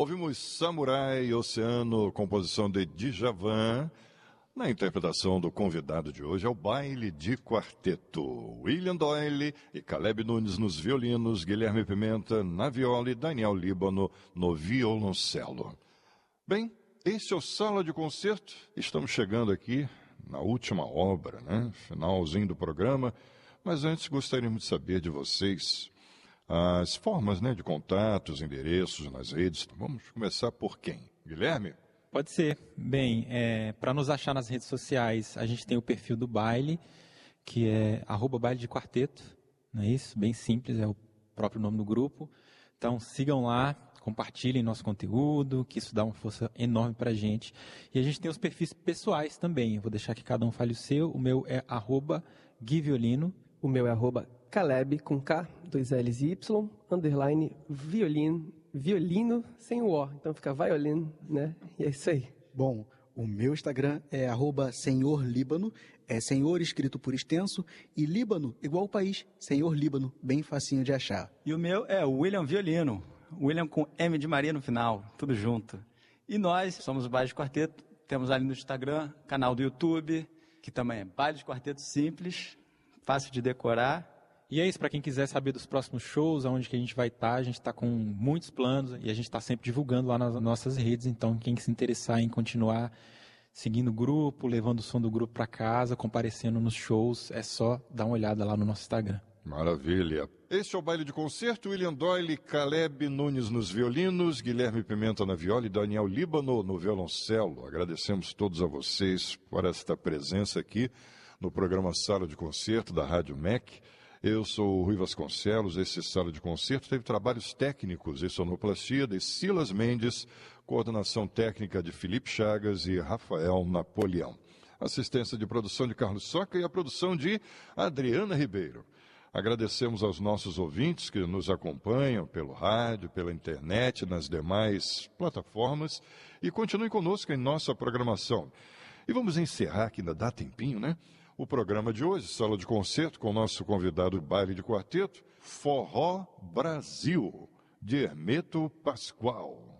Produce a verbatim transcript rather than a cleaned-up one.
Ouvimos Samurai Oceano, composição de Djavan. Na interpretação do convidado de hoje é o baile de quarteto. William Doyle e Caleb Nunes nos violinos, Guilherme Pimenta na viola e Daniel Líbano no violoncelo. Bem, esse é o Sala de Concerto. Estamos chegando aqui na última obra, né? Finalzinho do programa. Mas antes gostaríamos de saber de vocês as formas, né, de contatos, endereços nas redes. Vamos começar por quem? Guilherme? Pode ser. Bem, é, para nos achar nas redes sociais, a gente tem o perfil do baile, que é arroba baile de quarteto, não é isso? Bem simples, é o próprio nome do grupo. Então sigam lá, compartilhem nosso conteúdo, que isso dá uma força enorme para a gente. E a gente tem os perfis pessoais também, eu vou deixar que cada um fale o seu. O meu é arroba Gui Violino. O meu é arroba Caleb, com K, dois L's e Y, underline violino. Violino sem o O, então fica violino, né? E é isso aí. Bom, o meu Instagram é arroba Senhor Líbano, é Senhor escrito por extenso, e Líbano igual o país, Senhor Líbano, bem facinho de achar. E o meu é William Violino, William com M de Maria no final, tudo junto. E nós somos o Baile de Quarteto, temos ali no Instagram, canal do YouTube, que também é Baile de Quarteto Simples, fácil de decorar. E é isso, para quem quiser saber dos próximos shows, aonde que a gente vai estar, a gente está com muitos planos e a gente está sempre divulgando lá nas nossas redes, então quem se interessar em continuar seguindo o grupo, levando o som do grupo para casa, comparecendo nos shows, é só dar uma olhada lá no nosso Instagram. Maravilha. Este é o Baile de Concerto, William Doyle, Caleb Nunes nos violinos, Guilherme Pimenta na viola e Daniel Líbano no violoncelo. Agradecemos todos a vocês por esta presença aqui no programa Sala de Concerto da Rádio M E C. Eu sou o Rui Vasconcelos. Esse Sala de Concerto teve trabalhos técnicos e sonoplastia de Silas Mendes, coordenação técnica de Felipe Chagas e Rafael Napoleão. Assistência de produção de Carlos Soca e a produção de Adriana Ribeiro. Agradecemos aos nossos ouvintes que nos acompanham pelo rádio, pela internet, nas demais plataformas e continuem conosco em nossa programação. E vamos encerrar, que ainda dá tempinho, né? O programa de hoje, Sala de Concerto, com o nosso convidado Baile de Quarteto, Forró Brasil, de Hermeto Pascoal.